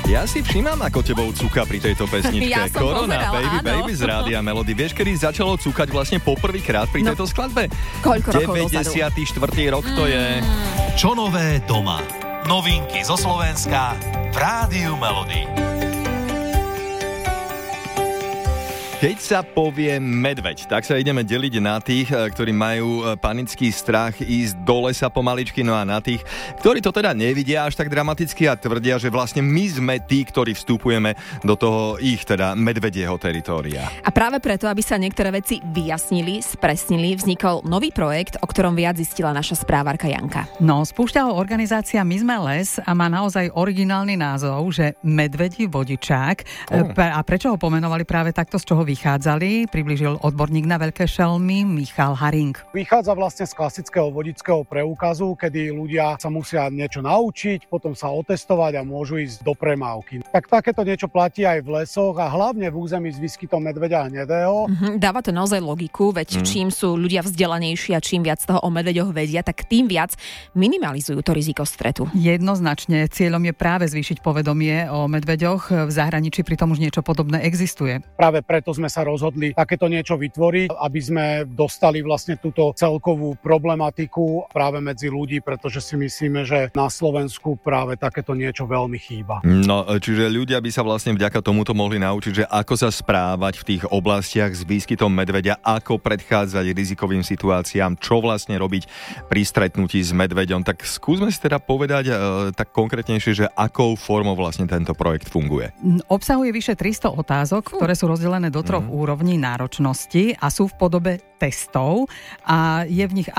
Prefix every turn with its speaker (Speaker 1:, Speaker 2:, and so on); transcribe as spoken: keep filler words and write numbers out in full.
Speaker 1: Ja si všímam, ako tebou cúka pri tejto pesničke.
Speaker 2: Ja som
Speaker 1: Korona,
Speaker 2: pozerala,
Speaker 1: Baby,
Speaker 2: áno.
Speaker 1: Baby z Rádia Melody. Vieš, kedy začalo cúkať vlastne poprvýkrát pri
Speaker 2: No,
Speaker 1: tejto skladbe?
Speaker 2: koľko rokov dozadu?
Speaker 1: deväťdesiaty štvrtý rok to je.
Speaker 3: Čo nové doma? Novinky zo Slovenska v Rádiu Melody.
Speaker 1: Keď sa povie medveď, tak sa ideme deliť na tých, ktorí majú panický strach ísť do lesa pomaličky, no a na tých, ktorí to teda nevidia až tak dramaticky a tvrdia, že vlastne my sme tí, ktorí vstupujeme do toho ich, teda medvedieho teritória.
Speaker 2: A práve preto, aby sa niektoré veci vyjasnili, spresnili, vznikol nový projekt, o ktorom viac zistila naša správarka Janka.
Speaker 4: No, spúšťa ho organizácia My sme les a má naozaj originálny názov, že Medvedí vodičák.
Speaker 1: Oh.
Speaker 4: A prečo ho pomenovali práve takto, z čoho vychádzali, priblížil odborník na veľké šelmy Michal Haring.
Speaker 5: Vychádza vlastne z klasického vodičského preukazu, kedy ľudia sa musia niečo naučiť, potom sa otestovať a môžu ísť do premávky. Tak takéto niečo platí aj v lesoch a hlavne v území s výskytom medveďa hnedého.
Speaker 2: Mhm, dáva to naozaj logiku, veď mm. čím sú ľudia vzdelanejší a čím viac toho o medveďoch vedia, tak tým viac minimalizujú to riziko stretu.
Speaker 4: Jednoznačne cieľom je práve zvýšiť povedomie o medveďoch. V zahraničí pritom už niečo podobné existuje.
Speaker 5: Práve preto sme sa rozhodli takéto niečo vytvoriť, aby sme dostali vlastne túto celkovú problematiku práve medzi ľudí, pretože si myslíme, že na Slovensku práve takéto niečo veľmi chýba.
Speaker 1: No, čiže ľudia by sa vlastne vďaka tomuto mohli naučiť, že ako sa správať v tých oblastiach s výskytom medveďa, ako predchádzať rizikovým situáciám, čo vlastne robiť pri stretnutí s medveďom. Tak skúsme si teda povedať e, tak konkrétnejšie, že akou formou vlastne tento projekt funguje.
Speaker 4: Obsahuje vyše tristo otázok, ktoré sú rozdelené do troch mm. úrovní náročnosti a sú v podobe testov a je v nich